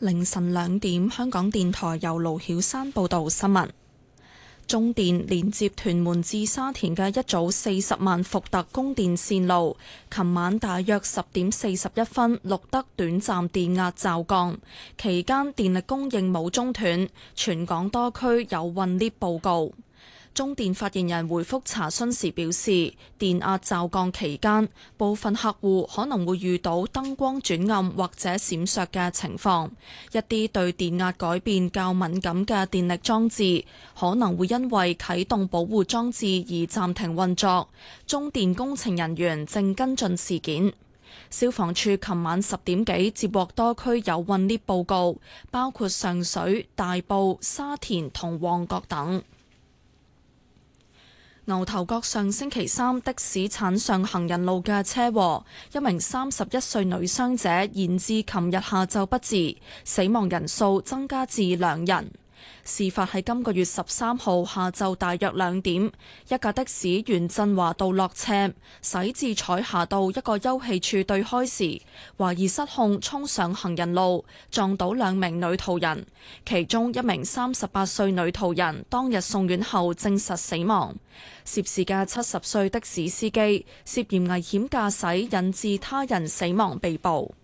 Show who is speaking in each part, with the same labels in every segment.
Speaker 1: 凌晨2點，香港電台由盧曉山報道新聞。中電連接屯門至沙田嘅一組40萬伏特供電線路，琴晚大約10點41分錄得短暫電壓驟降，期間電力供應冇中斷，全港多區有困 𨋢 報告。中電發言人回覆查詢時表示，電壓驟降期間，部分客戶可能會遇到燈光轉暗或者閃爍嘅情況，一啲對電壓改變較敏感嘅電力裝置可能會因為啟動保護裝置而暫停運作。中電工程人員正跟進事件。消防處琴晚10點幾接獲多區有困 𨋢 報告，包括上水、大埔、沙田同旺角等。牛頭角上星期三的士鏟上行人路嘅車禍，一名31歲女傷者延至琴日下晝不治，死亡人數增加至2人。事發喺今個月13號下晝大約2點，一架的士沿振華道落斜，駛至彩霞道一個休憩處對開時，懷疑失控衝上行人路，撞到2名女途人，其中一名38歲女途人當日送院後證實死亡。涉事嘅70歲的士司機涉嫌危險駕駛引致他人死亡被捕。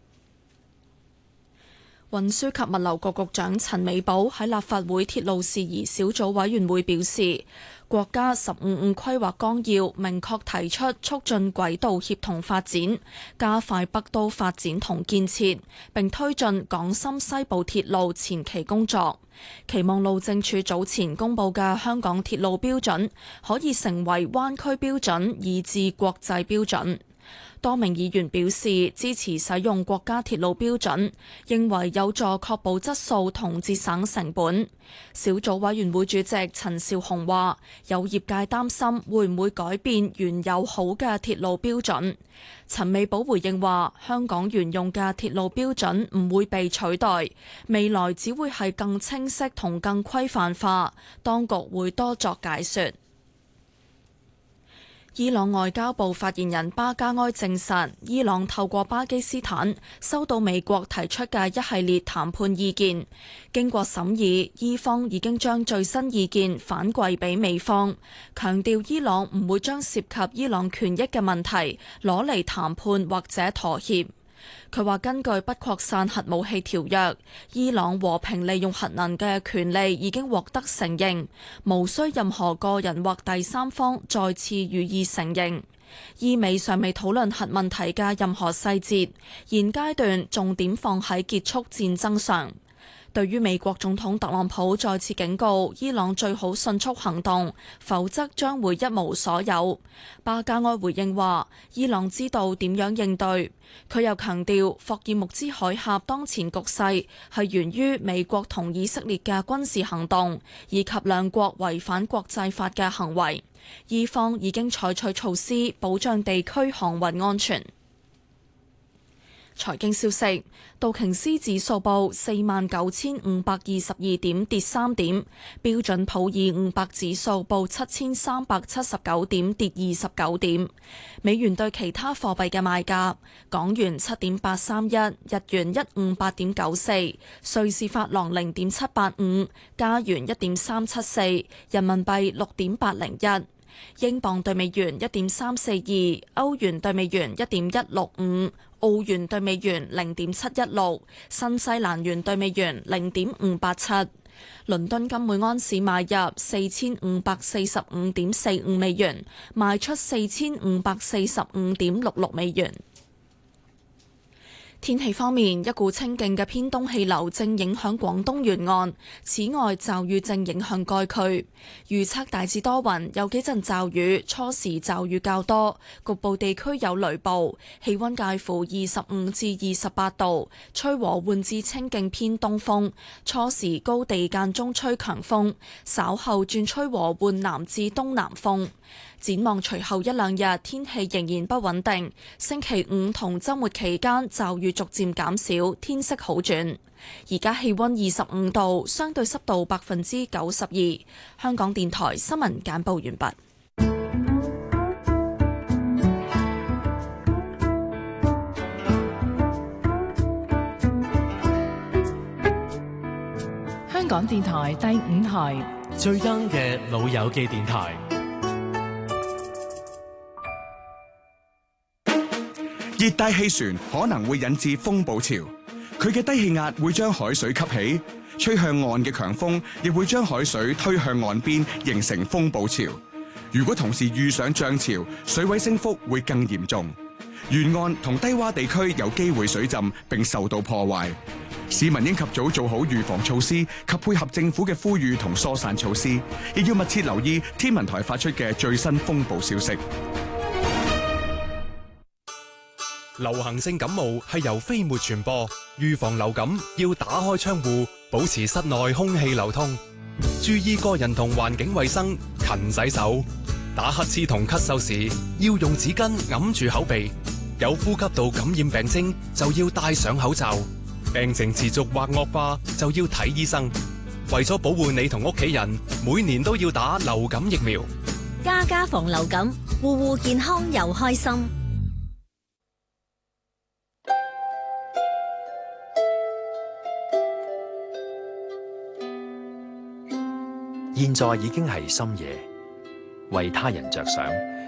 Speaker 1: 運輸及物流局局長陳美寶喺立法會鐵路事宜小組委員會表示，國家15規劃綱要明確提出促進軌道協同發展，加快北都發展同建設，並推進港深西部鐵路前期工作，期望路政署早前公布嘅香港鐵路標準可以成為灣區標準以至國際標準。多名議員表示支持使用國家鐵路標準，認為有助確保質素同節省成本。小組委員會主席陳紹雄話，有業界擔心會唔會改變原有好嘅鐵路標準。陳美寶回應話，香港沿用嘅鐵路標準唔會被取代，未來只會係更清晰同更規範化，當局會多作解說。伊朗外交部發言人巴加埃證實，伊朗透過巴基斯坦收到美國提出嘅一系列談判意見，經過審議，伊方已經將最新意見反饋俾美方，強調伊朗唔會將涉及伊朗權益嘅問題攞嚟談判或者妥協。佢話根據不擴散核武器條約，伊朗和平利用核能嘅權利已經獲得承認，無需任何個人或第三方再次予以承認。伊美尚未討論核問題嘅任何細節，現階段重點放喺結束戰爭上。對於美國總統特朗普再次警告伊朗最好迅速行動，否則將會一無所有。巴加埃回應話，伊朗知道點樣應對。佢又強調，霍爾木茲海峽當前局勢係源於美國同以色列嘅軍事行動，以及兩國違反國際法嘅行為。伊方已經採取措施保障地區航運安全。財經消息，道瓊斯指數報49,522點，跌3點；標準普爾500指數報7,379點，跌29點。美元對其他貨幣嘅賣價：港元7.831，日元158.94，瑞士法郎0.785，加元1.374，人民幣6.801。英鎊對美元1.342，歐元對美元1.165，澳元對美元0.716，新西蘭元對美元0.587。倫敦金每安士買入4545.45美元，賣出4545.66美元。天氣方面，一股清勁嘅偏東氣流正影響廣東沿岸，此外驟雨正影響該區。預測大致多雲，有幾陣驟雨，初時驟雨較多，局部地區有雷暴。氣溫介乎25至28度，吹和緩至清勁偏東風，初時高地間中吹強風，稍後轉吹和緩南至東南風。展望隨後一兩日天氣仍然不穩定，星期五同週末期間驟雨逐漸減少，天色好轉。而家氣溫25度，相對濕度92%。香港電台新聞簡報完畢。
Speaker 2: 港電台第5台，
Speaker 3: 最 young 嘅老友記電台。
Speaker 4: 熱帶氣旋可能會引致風暴潮，佢嘅低氣壓會將海水吸起，吹向岸嘅強風亦會將海水推向岸邊，形成風暴潮。如果同時遇上漲潮，水位升幅會更嚴重，沿岸同低洼地區有機會水浸並受到破壞。市民應及早做好預防措施及配合政府嘅呼籲同疏散措施，亦要密切留意天文台發出嘅最新風暴消息。
Speaker 5: 流行性感冒係由飛沫傳播，預防流感要打開窗戶，保持室內空氣流通，注意個人同環境衛生，勤洗手。打乞嗤同咳嗽時要用紙巾揞住口鼻，有呼吸道感染病徵就要戴上口罩。病情持續或惡化就要睇醫生。為咗保護你同屋企人，每年都要打流感疫苗。
Speaker 6: 家家防流感，戶戶健康又開心。
Speaker 7: 現在已經係深夜，為他人着想，